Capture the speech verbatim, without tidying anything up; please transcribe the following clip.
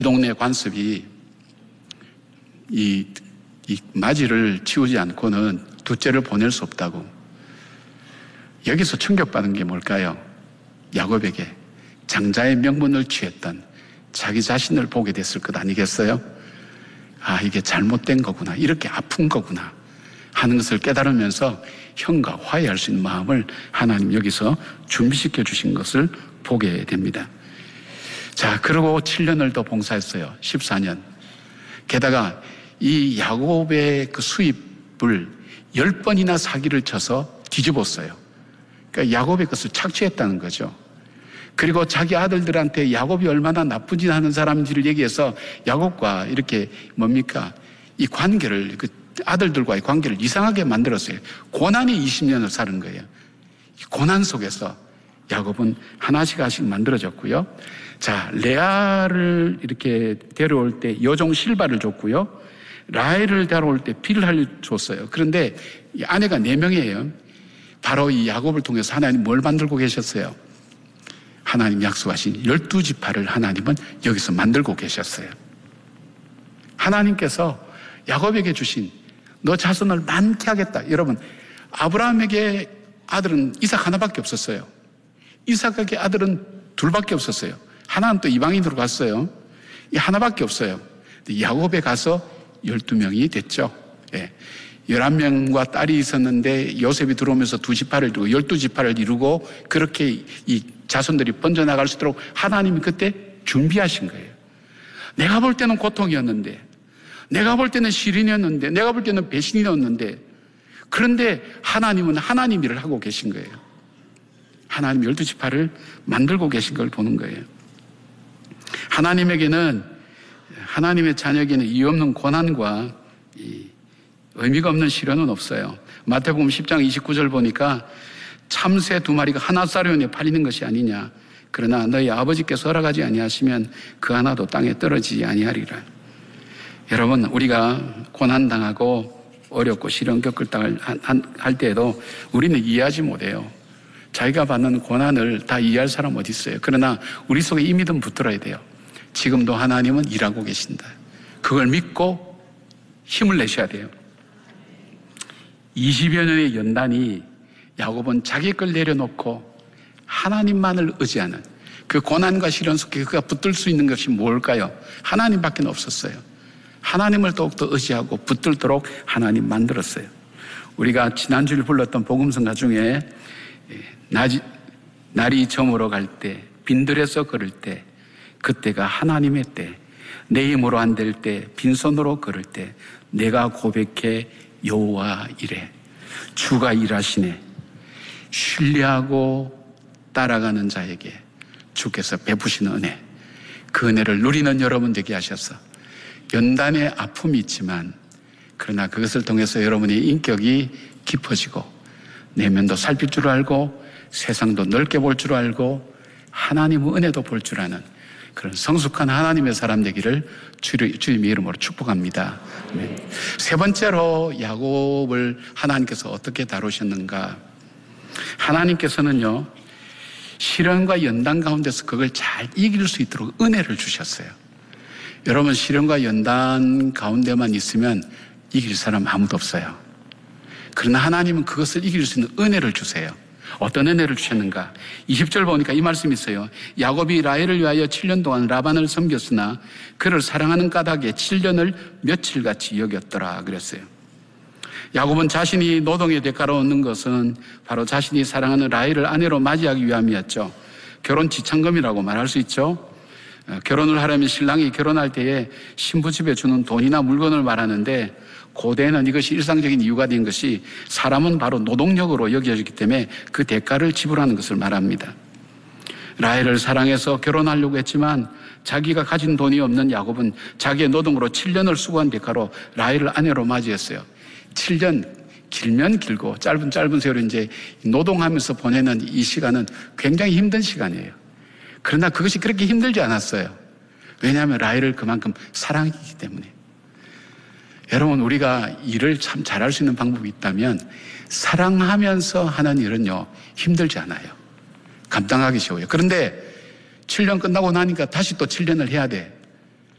동네 관습이 이, 이 맞이를 치우지 않고는 둘째를 보낼 수 없다고. 여기서 충격받은 게 뭘까요? 야곱에게 장자의 명분을 취했던 자기 자신을 보게 됐을 것 아니겠어요? 아, 이게 잘못된 거구나, 이렇게 아픈 거구나 하는 것을 깨달으면서 형과 화해할 수 있는 마음을 하나님 여기서 준비시켜 주신 것을 보게 됩니다. 자, 그리고 칠 년을 더 봉사했어요. 십사 년. 게다가 이 야곱의 그 수입을 열 번이나 사기를 쳐서 뒤집었어요. 그러니까 야곱의 것을 착취했다는 거죠. 그리고 자기 아들들한테 야곱이 얼마나 나쁜 짓 하는 사람인지를 얘기해서 야곱과 이렇게 뭡니까? 이 관계를, 그 아들들과의 관계를 이상하게 만들었어요. 고난이 이십 년을 사는 거예요. 이 고난 속에서 야곱은 하나씩 하나씩 만들어졌고요. 자, 레아를 이렇게 데려올 때 여종 실바를 줬고요. 라헬을 데려올 때 빌하를 줬어요. 그런데 이 아내가 네 명이에요. 바로 이 야곱을 통해서 하나님 뭘 만들고 계셨어요? 하나님 약속하신 열두 지파를 하나님은 여기서 만들고 계셨어요. 하나님께서 야곱에게 주신 너 자손을 많게 하겠다. 여러분, 아브라함에게 아들은 이삭 하나밖에 없었어요. 이삭에게 아들은 둘밖에 없었어요. 하나는 또 이방인으로 갔어요. 이 하나밖에 없어요. 야곱에 가서 열두 명이 됐죠. 예. 열한 명과 딸이 있었는데 요셉이 들어오면서 두 지파를 이루고 열두 지파를 이루고 그렇게 이 자손들이 번져나갈 수 있도록 하나님이 그때 준비하신 거예요. 내가 볼 때는 고통이었는데, 내가 볼 때는 시련이었는데, 내가 볼 때는 배신이었는데, 그런데 하나님은 하나님 일을 하고 계신 거예요. 하나님 열두 지파를 만들고 계신 걸 보는 거예요. 하나님에게는, 하나님의 자녀에게는 이유 없는 고난과 이 의미가 없는 시련은 없어요. 마태복음 십 장 이십구 절 보니까 참새 두 마리가 하나 쌀원에 팔리는 것이 아니냐. 그러나 너희 아버지께서 허락하지 아니하시면 그 하나도 땅에 떨어지지 아니하리라. 여러분, 우리가 고난당하고 어렵고 시련 겪을 할 때에도 우리는 이해하지 못해요. 자기가 받는 고난을 다 이해할 사람 어디 있어요? 그러나 우리 속에 이 믿음 붙들어야 돼요. 지금도 하나님은 일하고 계신다. 그걸 믿고 힘을 내셔야 돼요. 이십여 년의 연단이 야곱은 자기 걸 내려놓고 하나님만을 의지하는 그 고난과 시련 속에 그가 붙들 수 있는 것이 뭘까요? 하나님밖에 없었어요. 하나님을 더욱더 의지하고 붙들도록 하나님 만들었어요. 우리가 지난주에 불렀던 복음성가 중에 날이, 날이 저물어 갈 때, 빈들에서 걸을 때, 그때가 하나님의 때, 내 힘으로 안 될 때, 빈손으로 걸을 때, 내가 고백해 여호와 이래. 주가 일하시네. 신뢰하고 따라가는 자에게 주께서 베푸시는 은혜, 그 은혜를 누리는 여러분 되게 하셔서 연단의 아픔이 있지만 그러나 그것을 통해서 여러분의 인격이 깊어지고 내면도 살필 줄 알고 세상도 넓게 볼 줄 알고 하나님의 은혜도 볼 줄 아는 그런 성숙한 하나님의 사람 되기를 주님의 이름으로 축복합니다. 세 번째로 야곱을 하나님께서 어떻게 다루셨는가? 하나님께서는요, 시련과 연단 가운데서 그걸 잘 이길 수 있도록 은혜를 주셨어요. 여러분, 시련과 연단 가운데만 있으면 이길 사람 아무도 없어요. 그러나 하나님은 그것을 이길 수 있는 은혜를 주세요. 어떤 은혜를 주셨는가? 이십 절 보니까 이 말씀이 있어요. 야곱이 라헬을 위하여 칠 년 동안 라반을 섬겼으나 그를 사랑하는 까닭에 칠 년을 며칠같이 여겼더라 그랬어요. 야곱은 자신이 노동의 대가로 얻는 것은 바로 자신이 사랑하는 라헬을 아내로 맞이하기 위함이었죠. 결혼 지참금이라고 말할 수 있죠. 결혼을 하려면 신랑이 결혼할 때에 신부 집에 주는 돈이나 물건을 말하는데 고대에는 이것이 일상적인 이유가 된 것이 사람은 바로 노동력으로 여겨지기 때문에 그 대가를 지불하는 것을 말합니다. 라헬을 사랑해서 결혼하려고 했지만 자기가 가진 돈이 없는 야곱은 자기의 노동으로 칠 년을 수고한 대가로 라헬을 아내로 맞이했어요. 칠 년, 길면 길고 짧은 짧은 세월을 이제 노동하면서 보내는 이 시간은 굉장히 힘든 시간이에요. 그러나 그것이 그렇게 힘들지 않았어요. 왜냐하면 라헬을 그만큼 사랑했기 때문에. 여러분, 우리가 일을 참 잘할 수 있는 방법이 있다면 사랑하면서 하는 일은요, 힘들지 않아요. 감당하기 쉬워요. 그런데 칠 년 끝나고 나니까 다시 또 칠 년을 해야 돼.